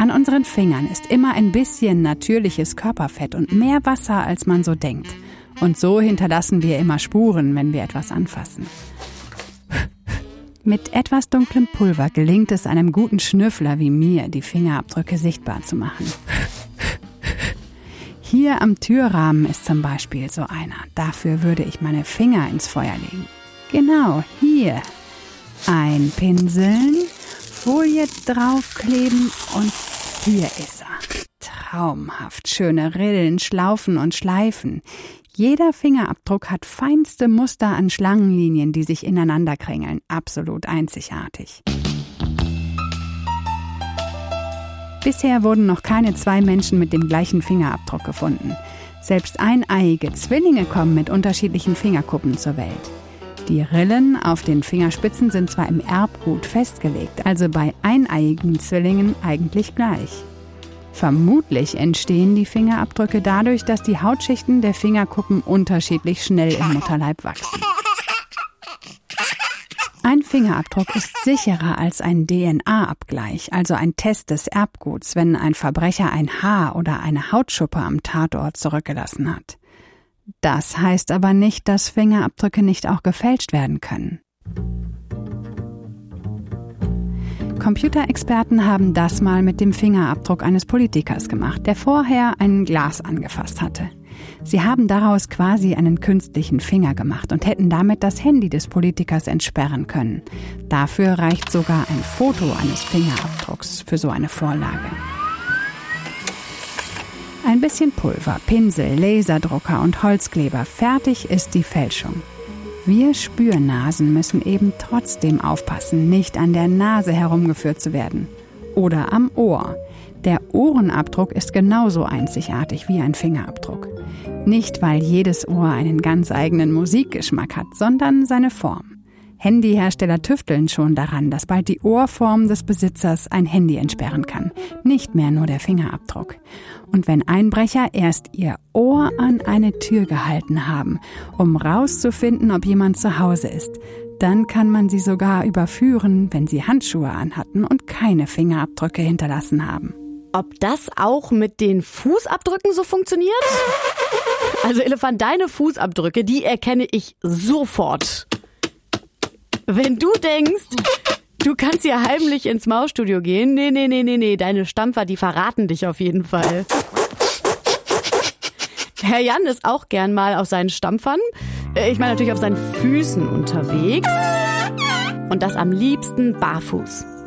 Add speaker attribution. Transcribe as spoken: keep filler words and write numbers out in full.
Speaker 1: An unseren Fingern ist immer ein bisschen natürliches Körperfett und mehr Wasser, als man so denkt. Und so hinterlassen wir immer Spuren, wenn wir etwas anfassen. Mit etwas dunklem Pulver gelingt es einem guten Schnüffler wie mir, die Fingerabdrücke sichtbar zu machen. Hier am Türrahmen ist zum Beispiel so einer. Dafür würde ich meine Finger ins Feuer legen. Genau, hier. Einpinseln, Folie draufkleben und hier ist er. Traumhaft schöne Rillen, Schlaufen und Schleifen. Jeder Fingerabdruck hat feinste Muster an Schlangenlinien, die sich ineinander kringeln. Absolut einzigartig. Bisher wurden noch keine zwei Menschen mit dem gleichen Fingerabdruck gefunden. Selbst eineiige Zwillinge kommen mit unterschiedlichen Fingerkuppen zur Welt. Die Rillen auf den Fingerspitzen sind zwar im Erbgut festgelegt, also bei eineiigen Zwillingen eigentlich gleich. Vermutlich entstehen die Fingerabdrücke dadurch, dass die Hautschichten der Fingerkuppen unterschiedlich schnell im Mutterleib wachsen. Ein Fingerabdruck ist sicherer als ein D N A-Abgleich, also ein Test des Erbguts, wenn ein Verbrecher ein Haar oder eine Hautschuppe am Tatort zurückgelassen hat. Das heißt aber nicht, dass Fingerabdrücke nicht auch gefälscht werden können. Computerexperten haben das mal mit dem Fingerabdruck eines Politikers gemacht, der vorher ein Glas angefasst hatte. Sie haben daraus quasi einen künstlichen Finger gemacht und hätten damit das Handy des Politikers entsperren können. Dafür reicht sogar ein Foto eines Fingerabdrucks für so eine Vorlage. Ein bisschen Pulver, Pinsel, Laserdrucker und Holzkleber, fertig ist die Fälschung. Wir Spürnasen müssen eben trotzdem aufpassen, nicht an der Nase herumgeführt zu werden. Oder am Ohr. Der Ohrenabdruck ist genauso einzigartig wie ein Fingerabdruck. Nicht, weil jedes Ohr einen ganz eigenen Musikgeschmack hat, sondern seine Form. Handyhersteller tüfteln schon daran, dass bald die Ohrform des Besitzers ein Handy entsperren kann. Nicht mehr nur der Fingerabdruck. Und wenn Einbrecher erst ihr Ohr an eine Tür gehalten haben, um rauszufinden, ob jemand zu Hause ist, dann kann man sie sogar überführen, wenn sie Handschuhe anhatten und keine Fingerabdrücke hinterlassen haben.
Speaker 2: Ob das auch mit den Fußabdrücken so funktioniert? Also Elefant, deine Fußabdrücke, die erkenne ich sofort. Wenn du denkst, du kannst hier heimlich ins Mausstudio gehen, nee, nee, nee, nee, nee, deine Stampfer, die verraten dich auf jeden Fall. Herr Jan ist auch gern mal auf seinen Stampfern, ich meine natürlich auf seinen Füßen unterwegs und das am liebsten barfuß.